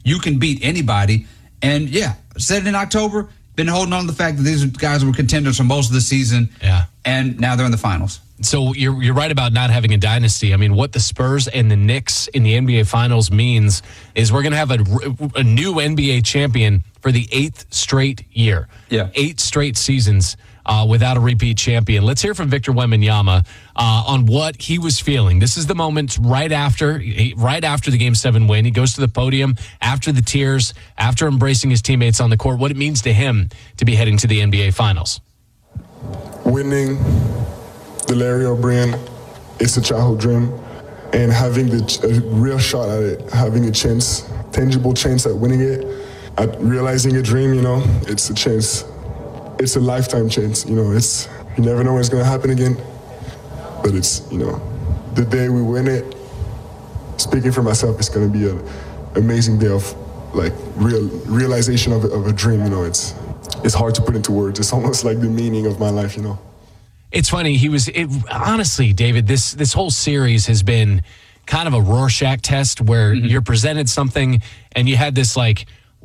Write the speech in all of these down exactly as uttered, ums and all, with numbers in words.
you can beat anybody. And yeah, said it in October, been holding on to the fact that these guys were contenders for most of the season. Yeah. And now they're in the finals. So you're you're right about not having a dynasty. I mean, what the Spurs and the Knicks in the N B A Finals means is we're going to have a, a new N B A champion for the eighth straight year. Yeah. Eight straight seasons uh, without a repeat champion. Let's hear from Victor Wembanyama uh, on what he was feeling. This is the moment right after right after the Game seven win. He goes to the podium after the tears, after embracing his teammates on the court, what it means to him to be heading to the N B A Finals. Winning the Larry O'Brien, it's a childhood dream, and having the a real shot at it, having a chance, tangible chance at winning it, at realizing a dream, you know, it's a chance. It's a lifetime chance, you know. It's you never know when it's gonna happen again, but it's you know, the day we win it. Speaking for myself, it's gonna be an amazing day of like real realization of a, of a dream. You know, it's it's hard to put into words. It's almost like the meaning of my life, you know. It's funny. He was it, honestly, David. This this whole series has been kind of a Rorschach test where mm-hmm. you're presented something and you had this like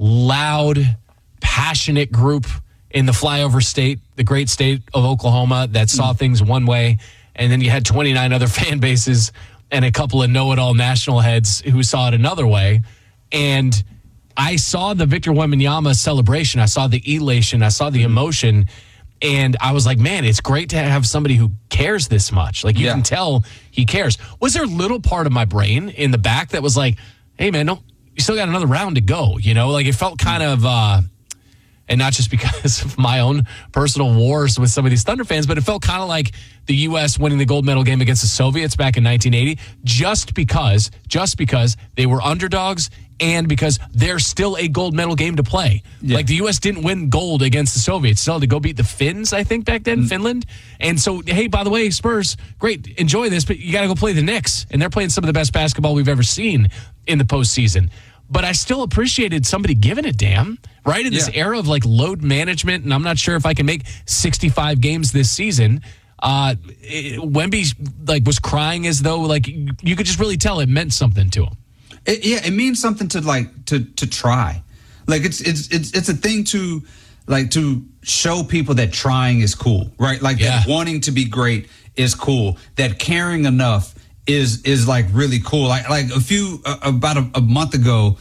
loud, passionate group in the flyover state, the great state of Oklahoma, that saw mm-hmm. things one way, and then you had twenty-nine other fan bases and a couple of know-it-all national heads who saw it another way. And I saw the Victor Wembanyama celebration. I saw the elation. I saw the emotion. And I was like, man, it's great to have somebody who cares this much. Like, you yeah. can tell he cares. Was there a little part of my brain in the back that was like, hey, man, no, you still got another round to go, you know? Like, it felt kind of, uh, and not just because of my own personal wars with some of these Thunder fans, but it felt kind of like the U S winning the gold medal game against the Soviets back in nineteen eighty, just because, just because they were underdogs and because there's still a gold medal game to play. Yeah. Like, the U S didn't win gold against the Soviets. Still had to go beat the Finns, I think, back then, mm. Finland. And so, hey, by the way, Spurs, great, enjoy this, but you got to go play the Knicks. And they're playing some of the best basketball we've ever seen in the postseason. But I still appreciated somebody giving a damn, right? In this yeah. era of, like, load management, and I'm not sure if I can make sixty-five games this season. Uh, it, Wemby, like, was crying as though, like, you could just really tell it meant something to him. It, yeah, it means something to like to to try, like it's it's it's it's a thing to like to show people that trying is cool, right? Like yeah. that wanting to be great is cool. That caring enough is is like really cool. Like like a few uh, about a, a month ago,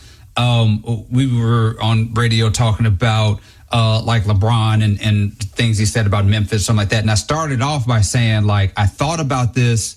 um, we were on radio talking about uh, like LeBron and and things he said about Memphis, something like that. And I started off by saying like I thought about this.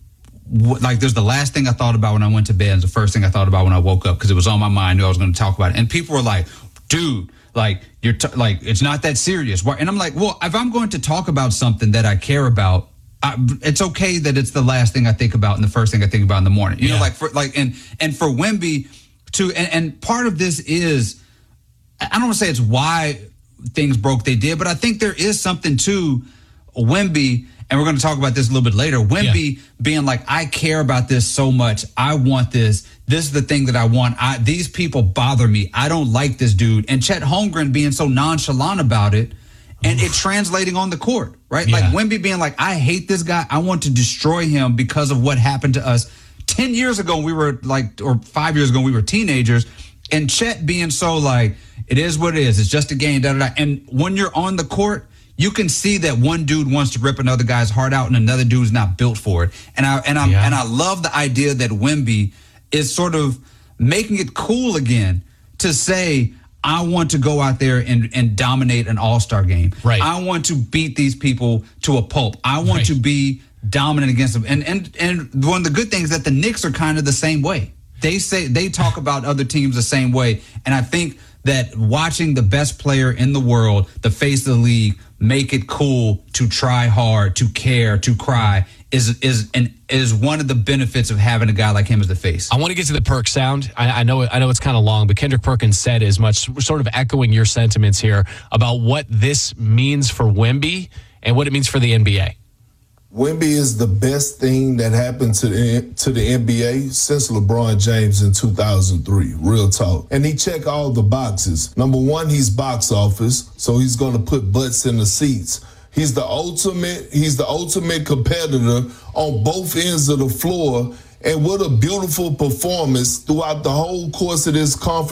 Like, there's the last thing I thought about when I went to bed and the first thing I thought about when I woke up because it was on my mind. Knew I was going to talk about it. And people were like, dude, like, you're t- like, it's not that serious. And I'm like, well, if I'm going to talk about something that I care about, I, it's okay that it's the last thing I think about and the first thing I think about in the morning. You yeah. know, like, for like, and, and for Wemby to, and, and part of this is, I don't want to say it's why things broke they did, but I think there is something to Wemby. And we're going to talk about this a little bit later. Wemby yeah. being like, I care about this so much. I want this. This is the thing that I want. I, these people bother me. I don't like this dude. And Chet Holmgren being so nonchalant about it and Oof. it translating on the court, right? Yeah. Like Wemby being like, I hate this guy. I want to destroy him because of what happened to us. Ten years ago, we were like, or five years ago, we were teenagers. And Chet being so like, it is what it is. It's just a game. Da, da, da. And when you're on the court, you can see that one dude wants to rip another guy's heart out and another dude's not built for it. And I and I yeah. and I love the idea that Wemby is sort of making it cool again to say, I want to go out there and, and dominate an all-star game. Right. I want to beat these people to a pulp. I want right. to be dominant against them. And and and one of the good things is that the Knicks are kind of the same way. They say they talk about other teams the same way. And I think that watching the best player in the world, the face of the league, make it cool to try hard, to care, to cry is is and is one of the benefits of having a guy like him as the face. I want to get to the Perk sound. I, I know I know it's kind of long, but Kendrick Perkins said as much, sort of echoing your sentiments here about what this means for Wemby and what it means for the N B A. Wemby is the best thing that happened to the to the N B A since LeBron James in two thousand three. Real talk. And he checked all the boxes. Number one, he's box office, so he's going to put butts in the seats. He's the ultimate. He's the ultimate competitor on both ends of the floor, and what a beautiful performance throughout the whole course of this conference.